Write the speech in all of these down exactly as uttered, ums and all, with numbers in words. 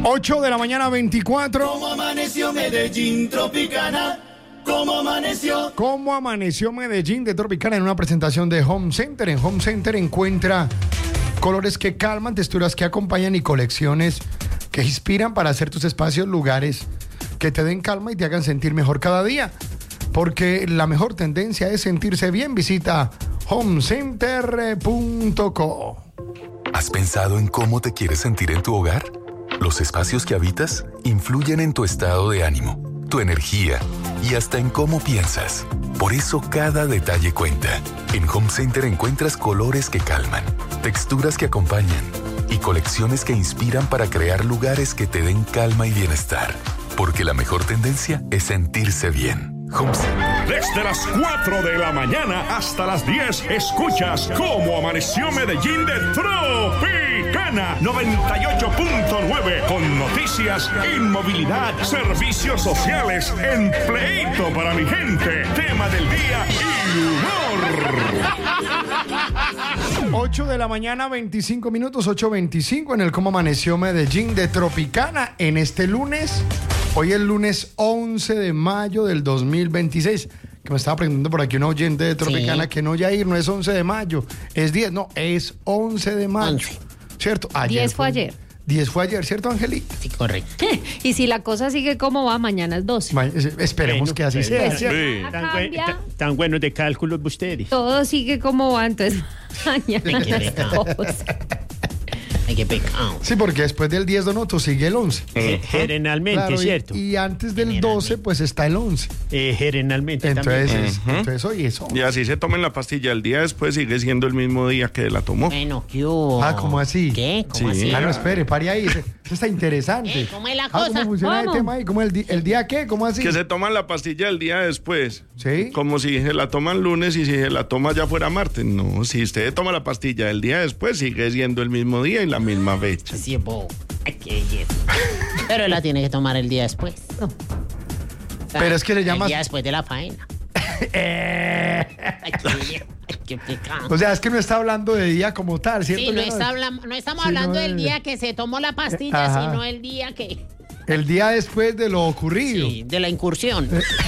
ocho de la mañana, veinticuatro. ¿Cómo amaneció Medellín, Tropicana? ¿Cómo amaneció? ¿Cómo amaneció Medellín de Tropicana? En una presentación de Home Center. En Home Center encuentra colores que calman, texturas que acompañan y colecciones que inspiran para hacer tus espacios lugares que te den calma y te hagan sentir mejor cada día. Porque la mejor tendencia es sentirse bien. Visita home center punto co. ¿Has pensado en cómo te quieres sentir en tu hogar? Los espacios que habitas influyen en tu estado de ánimo, tu energía y hasta en cómo piensas. Por eso cada detalle cuenta. En Home Center encuentras colores que calman, texturas que acompañan y colecciones que inspiran para crear lugares que te den calma y bienestar. Porque la mejor tendencia es sentirse bien. Home Center. Desde las cuatro de la mañana hasta las diez, escuchas Cómo Amaneció Medellín de Tropicana noventa y ocho punto nueve, con noticias, inmovilidad, servicios sociales, empleito para mi gente, tema del día y humor. ocho de la mañana, veinticinco minutos, ocho veinticinco en el Cómo Amaneció Medellín de Tropicana en este lunes. Hoy es lunes once de mayo del dos mil veintiséis. Que me estaba preguntando por aquí un oyente de Tropicana, sí, que no, Yair, no es once de mayo, es diez, no, es once de mayo. once. ¿Cierto? Ayer diez fue ayer. diez fue ayer, ¿cierto, Angelita? Sí, correcto. Y si la cosa sigue como va, mañana es doce. Ma- esperemos Bueno, que así pues, sea. Pues, ¿cierto? Sí. Tan, buen- tan- tan buenos de cálculos ustedes. Todo sigue como va, entonces mañana Ay, qué es pecado. doce. Ay, qué pecado. Sí, porque después del diez de noto sigue el once. Eh, generalmente, Claro, y- ¿cierto? Y, antes del doce, pues está el once. Eh, generalmente Entonces, también. es- entonces hoy es once. Y así se tomen la pastilla el día después, sigue siendo el mismo día que la tomó. Bueno, ¿qué hubo? Ah, ¿cómo así? ¿Qué? ¿Cómo Sí. así? Ah, no, espere, pare ahí. Eso eso está interesante. Eh, ¿cómo es la Ah, cosa? ¿cómo funciona ¿Cómo? el tema ahí? ¿Cómo el, di- el día qué? ¿Cómo así? Que se toman la pastilla el día después. Sí. Como si se la toman lunes y si se la toma ya fuera martes. No, si usted toma la pastilla el día después, sigue siendo el mismo día y la misma fecha. Así es, bobo. Ay, qué belleza. Pero la tiene que tomar el día después. O sea, Pero es que le llamas- El día después de la faena. Ay, qué belleza. Ay, qué pecado. O sea, es que no está hablando de día como tal, ¿cierto? Sí, no, Ya está habla- no estamos Sí, hablando no, del eh. día que se tomó la pastilla, Ajá. sino el día que... El día después de lo ocurrido. Sí, de la incursión.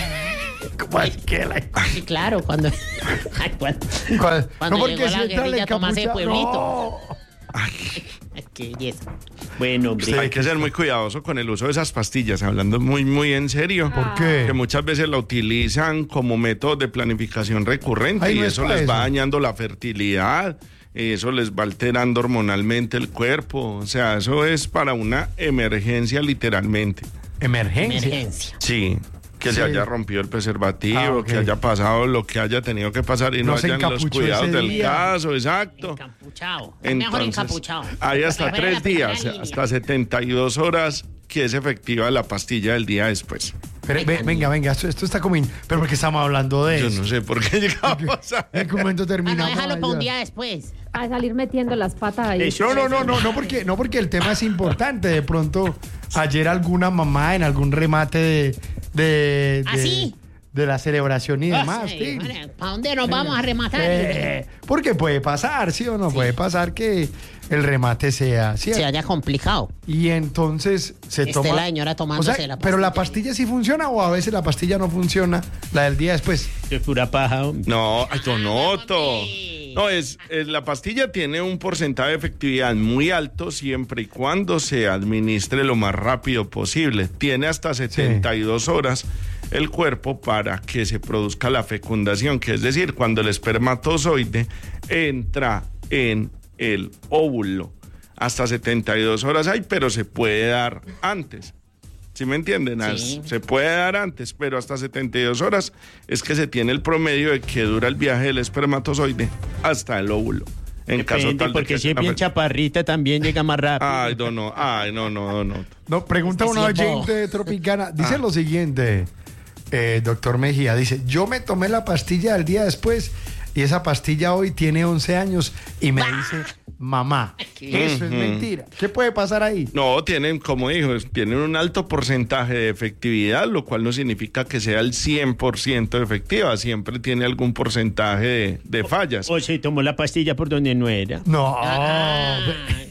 ¿Cómo es que la- Sí, claro, cuando... Ay, cuando, ¿Cuál? cuando No, porque llegó la si entra guerrilla a tomarse encapucha- pueblito. No. Ay, qué belleza. Bueno, hombre. Hay que ser muy cuidadoso con el uso de esas pastillas, hablando muy, muy en serio. ¿Por qué? Que muchas veces la utilizan como método de planificación recurrente Ay, y no es eso para les va eso. dañando la fertilidad, eso les va alterando hormonalmente el cuerpo. O sea, eso es para una emergencia literalmente. Emergencia. Emergencia. Sí, que Sí. se haya rompido el preservativo, Ah, ok. que haya pasado lo que haya tenido que pasar y no, No se hayan los encapuchó cuidados ese del día. caso, exacto. Encapuchado. Es mejor Entonces, encapuchado. hay hasta Porque fuera tres la primera días, línea. hasta setenta y dos horas que es efectiva la pastilla del día después. Pero, ve- venga, venga, esto, esto está como... in- Pero porque estamos hablando de Yo eso. no sé por qué llegamos a... ¿En qué momento Ah, no, terminamos? déjalo para un allá? día después. A salir metiendo las patas ahí. Eso. No, no, no, no, no porque, no porque el tema es importante. De pronto, ayer alguna mamá en algún remate de... de, ¿Ah, de- sí? de la celebración y demás. Ay, sí. bueno, ¿para dónde nos vamos a rematar? Eh, porque puede pasar, ¿sí o no? Puede pasar que el remate sea ¿cierto? Se haya complicado. Y entonces se Esté toma... la señora O tomándose sea, la pero la pastilla. pastilla sí funciona o a veces la pastilla no funciona, la del día después. Es pura paja, hombre. No, ay, Tonoto. hombre. No, es, es- la pastilla tiene un porcentaje de efectividad muy alto siempre y cuando se administre lo más rápido posible. Tiene hasta setenta y dos horas el cuerpo para que se produzca la fecundación, que es decir, cuando el espermatozoide entra en el óvulo. Hasta setenta y dos horas hay, pero se puede dar antes. ¿Sí me entienden? As- Sí. Se puede dar antes, pero hasta setenta y dos horas es que se tiene el promedio de que dura el viaje del espermatozoide hasta el óvulo. En caso Depende, tal de porque que si haya es bien una fer- chaparrita también llega más rápido. Ay, no, no, ay, no, no, no. No, pregunta Este una sí es bobo. oyente de Tropicana. Dice lo siguiente, eh, doctor Mejía. Dice, yo me tomé la pastilla el día después y esa pastilla hoy tiene once años y me dice, mamá, eso es mentira. ¿Qué puede pasar ahí? No, tienen, como dijo, tienen un alto porcentaje de efectividad, lo cual no significa que sea el cien por ciento efectiva. Siempre tiene algún porcentaje de, de fallas. O se tomó la pastilla por donde no era. No. Ah,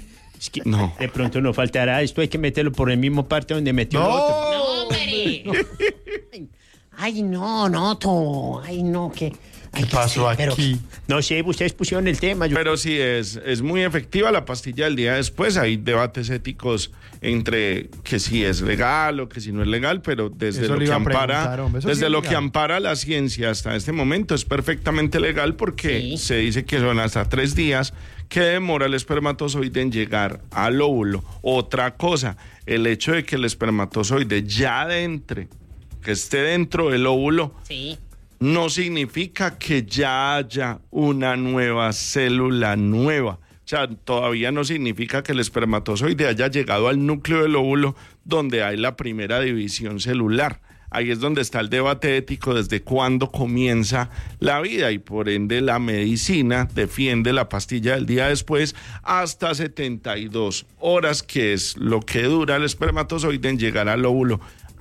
Es que No. de pronto no faltará. Esto hay que meterlo por el mismo parte donde metió el otro. No, hombre. Ay, ay, no, no, tú. Ay, no, que... ¿Qué pasó pero- aquí? No sé, ustedes pusieron el tema. Yo... Pero sí, es, es muy efectiva la pastilla del día después. Hay debates éticos entre que si es legal o que si no es legal, pero desde Eso lo le que iba a ampara, preguntar, hombre, eso sí desde es lo que legal. ampara la ciencia hasta este momento es perfectamente legal porque Sí. se dice que son hasta tres días que demora el espermatozoide en llegar al óvulo. Otra cosa, el hecho de que el espermatozoide ya entre, que esté dentro del óvulo, Sí. no significa que ya haya una nueva célula nueva. O sea, todavía no significa que el espermatozoide haya llegado al núcleo del óvulo donde hay la primera división celular. Ahí es donde está el debate ético desde cuándo comienza la vida y por ende la medicina defiende la pastilla del día después hasta setenta y dos horas, que es lo que dura el espermatozoide en llegar al óvulo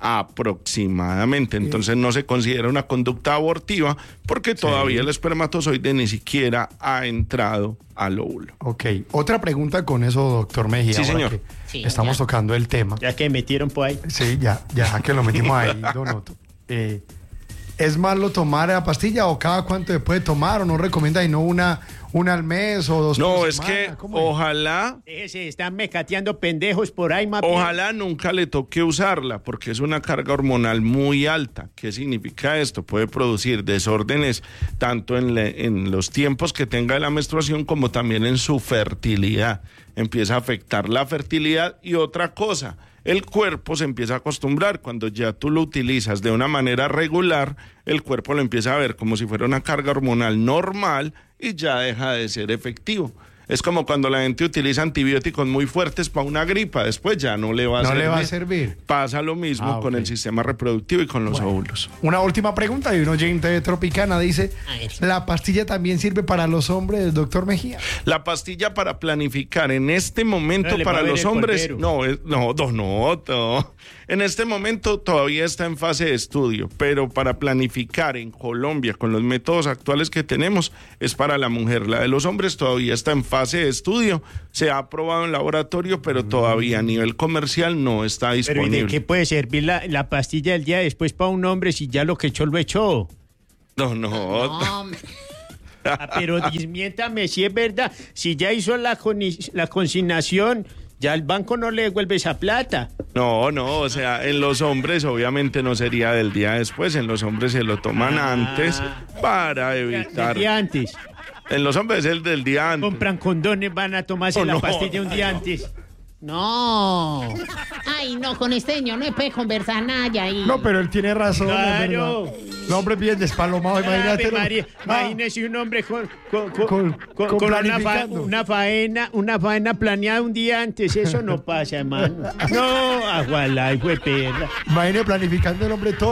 aproximadamente. Entonces no se considera una conducta abortiva porque todavía el espermatozoide ni siquiera ha entrado al óvulo. Ok, otra pregunta con eso, doctor Mejía. Sí, ahora señor. que Sí, estamos ya. tocando el tema. Ya que metieron por ahí. Sí, ya, ya que lo metimos ahí, don Otto. Eh, ¿Es malo tomar la pastilla o cada cuánto se puede tomar o no recomienda y no una, una al mes o dos No, por es semana? que ¿Cómo es? ojalá Déjese, están mecateando pendejos por ahí, más bien. Ojalá nunca le toque usarla porque es una carga hormonal muy alta. ¿Qué significa esto? Puede producir desórdenes tanto en, le- en los tiempos que tenga de la menstruación como también en su fertilidad. Empieza a afectar la fertilidad y otra cosa, el cuerpo se empieza a acostumbrar. Cuando ya tú lo utilizas de una manera regular, el cuerpo lo empieza a ver como si fuera una carga hormonal normal y ya deja de ser efectivo. Es como cuando la gente utiliza antibióticos muy fuertes para una gripa, después ya no le va a No servir. le va a servir. Pasa lo mismo Ah, con ok. el sistema reproductivo y con los óvulos. Una última pregunta y un oyente de Tropicana dice, A ver. ¿la pastilla también sirve para los hombres, doctor Mejía? La pastilla para planificar en este momento No, le va para a ver los el hombres, cordero. no, es- no, no, no, no. En este momento todavía está en fase de estudio, pero para planificar en Colombia con los métodos actuales que tenemos es para la mujer. La de los hombres todavía está en fase de estudio, se ha aprobado en laboratorio, pero todavía a nivel comercial no está Pero ¿y disponible. de qué puede servir la, la pastilla del día después para un hombre si ya lo que echó lo echó? No, no, No, hombre. Ah, pero desmiéntame si es verdad. Si ya hizo la, coni- la consignación, ya el banco no le devuelve esa plata. no, no, o sea, en los hombres obviamente no sería del día después, en los hombres se lo toman Ah. antes para evitar. El día antes. En los hombres es el del día antes. Compran condones, van a tomarse Oh, la no. pastilla un día antes. No. Ay, no, con este señor no se puede conversar nada ya ahí. No, pero él tiene razón, Claro. es verdad. El hombre bien despalomado, imagínate. Ave María, Ah, imagínese un hombre con, con, con, Con- con- con con una, fa- planificando. una faena, una faena planeada un día antes. Eso no pasa, hermano. No, aguala, hijo de perra. imagínate planificando el hombre todo.